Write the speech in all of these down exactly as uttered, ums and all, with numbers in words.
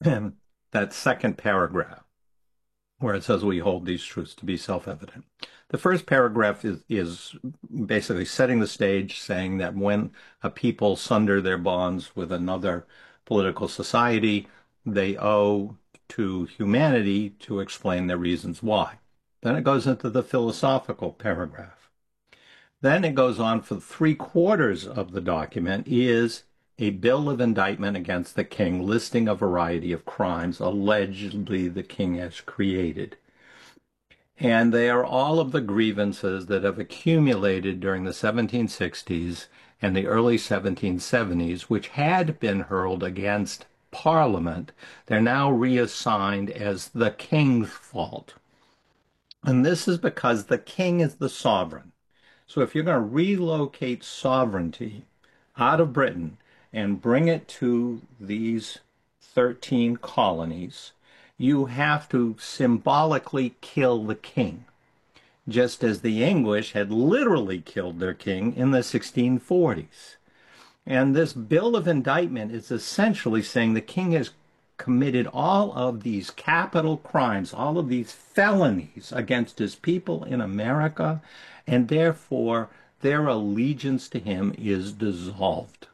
that second paragraph where it says we hold these truths to be self-evident. The first paragraph is, is basically setting the stage, saying that when a people sunder their bonds with another political society, they owe to humanity to explain their reasons why. Then it goes into the philosophical paragraph. Then it goes on for three quarters of the document is a bill of indictment against the king, listing a variety of crimes allegedly the king has created. And they are all of the grievances that have accumulated during the seventeen sixties and the early seventeen seventies, which had been hurled against Parliament. They're now reassigned as the king's fault. And this is because the king is the sovereign. So if you're going to relocate sovereignty out of Britain and bring it to these thirteen colonies, you have to symbolically kill the king, just as the English had literally killed their king in the sixteen forties. And this bill of indictment is essentially saying the king has committed all of these capital crimes, all of these felonies against his people in America, and therefore their allegiance to him is dissolved.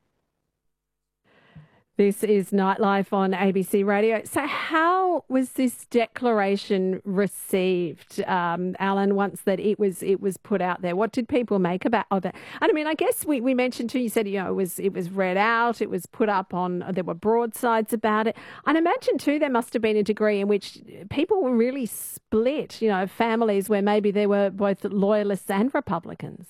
This is Nightlife on A B C Radio. So how was this declaration received, um, Alan, once that it was it was put out there? What did people make about of it? And I mean, I guess we, we mentioned too, you said, you know, it was it was read out, it was put up on, there were broadsides about it. And I imagine too there must have been a degree in which people were really split, you know, families where maybe there were both loyalists and Republicans.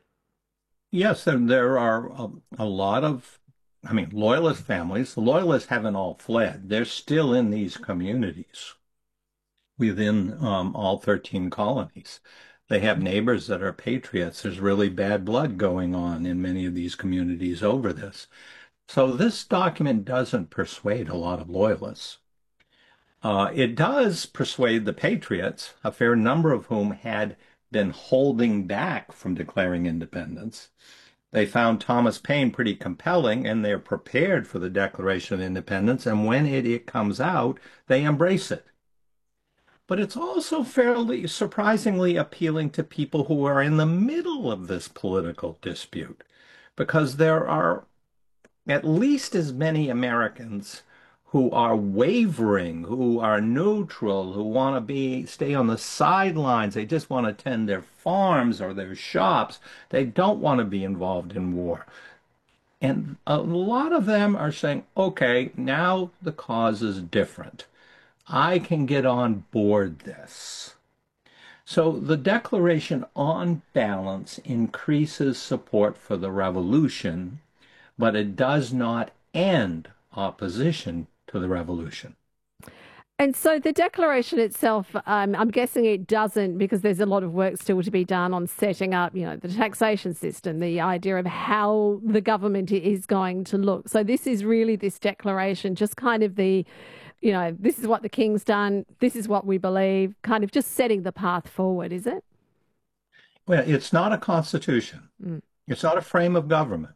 Yes, and there are a, a lot of I mean, loyalist families, the loyalists haven't all fled. They're still in these communities within um, all thirteen colonies. They have neighbors that are patriots. There's really bad blood going on in many of these communities over this. So this document doesn't persuade a lot of loyalists. Uh, it does persuade the patriots, a fair number of whom had been holding back from declaring independence. They found Thomas Paine pretty compelling, and they're prepared for the Declaration of Independence, and when it, it comes out, they embrace it. But it's also fairly surprisingly appealing to people who are in the middle of this political dispute, because there are at least as many Americans who are wavering, who are neutral, who want to be stay on the sidelines. They just want to tend their farms or their shops. They don't want to be involved in war. And a lot of them are saying, okay, now the cause is different. I can get on board this. So the Declaration on balance increases support for the revolution, but it does not end opposition to the revolution. And so the declaration itself, um, I'm guessing it doesn't, because there's a lot of work still to be done on setting up, you know, the taxation system, the idea of how the government is going to look. So this is really, this declaration, just kind of the, you know, this is what the king's done, this is what we believe, kind of just setting the path forward, is it? Well, it's not a constitution. Mm. It's not a frame of government.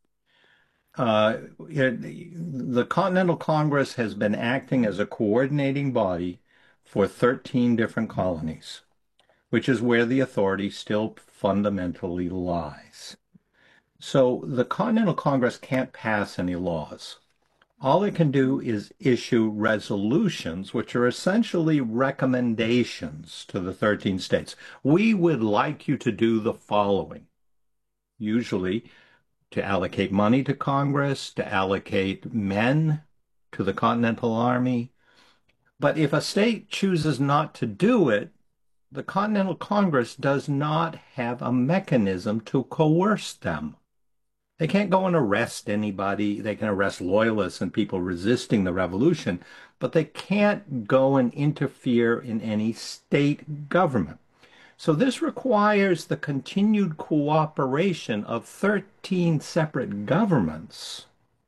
Uh, it, the Continental Congress has been acting as a coordinating body for thirteen different colonies, which is where the authority still fundamentally lies. So the Continental Congress can't pass any laws. All it can do is issue resolutions, which are essentially recommendations to the thirteen states. We would like you to do the following. Usually, to allocate money to Congress, to allocate men to the Continental Army. But if a state chooses not to do it, the Continental Congress does not have a mechanism to coerce them. They can't go and arrest anybody. They can arrest loyalists and people resisting the revolution, but they can't go and interfere in any state government. So this requires the continued cooperation of thirteen separate governments.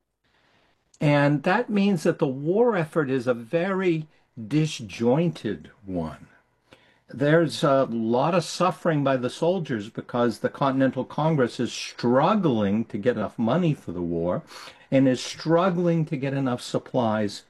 And that means that the war effort is a very disjointed one. There's a lot of suffering by the soldiers because the Continental Congress is struggling to get enough money for the war and is struggling to get enough supplies